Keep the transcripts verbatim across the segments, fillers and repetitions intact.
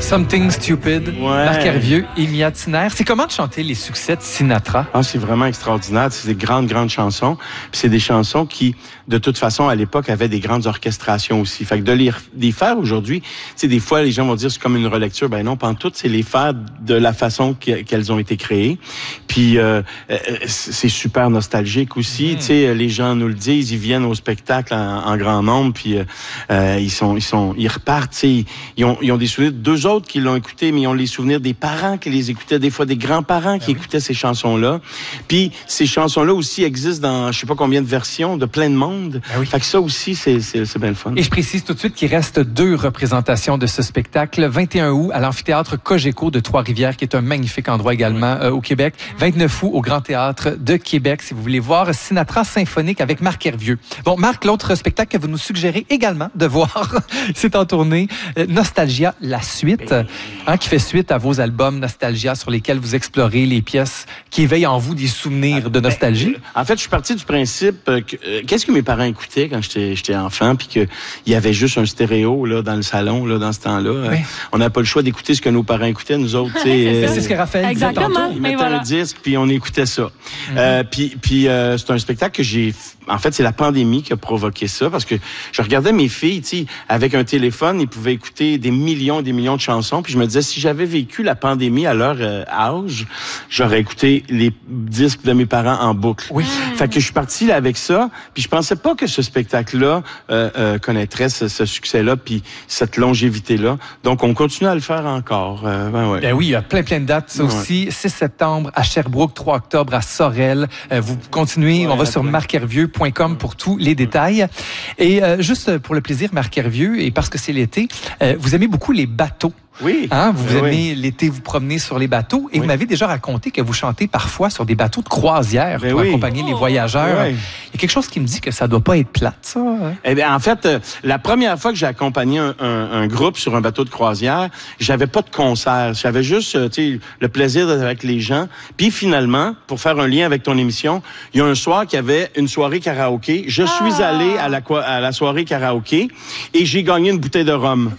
Something Stupid, Ouais. Marc Hervieux et Mia Tiner. C'est comment de chanter les succès de Sinatra? Ah, c'est vraiment extraordinaire. C'est des grandes, grandes chansons. Puis c'est des chansons qui, de toute façon, à l'époque, avaient des grandes orchestrations aussi. Fait que de les, les faire aujourd'hui, tu sais, des fois, les gens vont dire c'est comme une relecture. Ben non, pantoute, c'est les faire de la façon qu'elles ont été créées. Puis euh, c'est super nostalgique aussi. Mm. Tu sais, les gens nous le disent, ils viennent au spectacle en, en grand nombre, puis euh, ils sont, ils sont, ils repartent. Tu sais, ils ont, ils ont des souvenirs d'eux autres qui l'ont écouté, mais ils ont les souvenirs des parents qui les écoutaient, des fois des grands-parents qui ben écoutaient oui. ces chansons-là. Puis ces chansons-là aussi existent dans je sais pas combien de versions, de plein de monde. Ben oui. Fait que ça aussi, c'est, c'est, c'est bien le fun. Et je précise tout de suite qu'il reste deux représentations de ce spectacle. vingt et un août à l'amphithéâtre Cogeco de Trois-Rivières, qui est un magnifique endroit également euh, au Québec. vingt-neuf août au Grand Théâtre de Québec, si vous voulez voir Sinatra symphonique avec Marc Hervieux. Bon, Marc, l'autre spectacle que vous nous suggérez également de voir, c'est en tournée euh, Nostalgia, la suite, hein, qui fait suite à vos albums Nostalgia sur lesquels vous explorez les pièces qui éveillent en vous des souvenirs de nostalgie. En fait, je suis parti du principe que euh, qu'est-ce que mes parents écoutaient quand j'étais, j'étais enfant, puis qu'il y avait juste un stéréo là dans le salon là dans ce temps-là. Oui. Euh, on n'a pas le choix d'écouter ce que nos parents écoutaient, nous autres. c'est, euh, c'est ce que Raphaël disait tantôt. Ils mettaient voilà. un disque, puis on écoutait ça. Mm-hmm. Euh, puis puis euh, c'est un spectacle que j'ai... En fait, c'est la pandémie qui a provoqué ça, parce que je regardais mes filles, tu sais, avec un téléphone, ils pouvaient écouter des millions et des millions de chansons, puis je me disais, si j'avais vécu la pandémie à leur euh, âge, j'aurais écouté les disques de mes parents en boucle. Oui. Fait que je suis parti là avec ça, puis je pensais pas que ce spectacle-là euh, euh, connaîtrait ce, ce succès-là, puis cette longévité-là. Donc, on continue à le faire encore. Euh, ben, ouais. Ben oui, il y a plein, plein de dates, ça ouais. aussi. six septembre à Sherbrooke, trois octobre à Sorel. Euh, vous continuez, ouais, on va sur marc hervieux point com pour tous les détails. Et euh, juste pour le plaisir, Marc Hervieux, et parce que c'est l'été, euh, vous aimez beaucoup les bateaux. Oui. Hein? Vous oui. aimez l'été vous promener sur les bateaux et oui. vous m'avez déjà raconté que vous chantez parfois sur des bateaux de croisière ben pour oui. accompagner les voyageurs. Oui. Il y a quelque chose qui me dit que ça doit pas être plate, ça. Hein? Eh bien, en fait, euh, la première fois que j'ai accompagné un, un, un groupe sur un bateau de croisière, j'avais pas de concert. J'avais juste, euh, tu sais, le plaisir d'être avec les gens. Puis finalement, pour faire un lien avec ton émission, il y a un soir qu'il y avait une soirée karaoké. Je ah. suis allé à la, à la soirée karaoké et j'ai gagné une bouteille de rhum.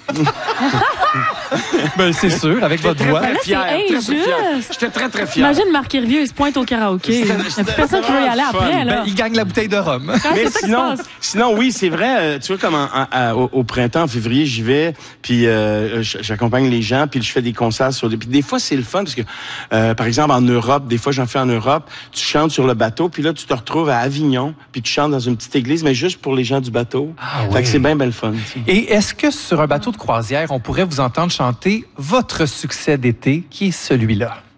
Ben, c'est sûr, avec votre voix. Là, fier, c'est injuste. J'étais très, très fier. Imagine Marc Hervieux, il se pointe au karaoké. Il n'y a plus personne qui veut y aller après. Là. Ben, il gagne la bouteille de rhum. Ah, mais c'est sinon, sinon, oui, c'est vrai. Euh, tu vois, comme en, en, au, au printemps, en février, j'y vais, puis euh, j'accompagne les gens, puis je fais des concerts sur des... Puis des fois, c'est le fun, parce que, euh, par exemple, en Europe, des fois, j'en fais en Europe, tu chantes sur le bateau, puis là, tu te retrouves à Avignon, puis tu chantes dans une petite église, mais juste pour les gens du bateau. Ah, oui. Fait que c'est bien, bien le fun. T'sais. Et est-ce que sur un bateau de croisière, on pourrait vous entendre chanter votre succès d'été, qui est celui-là?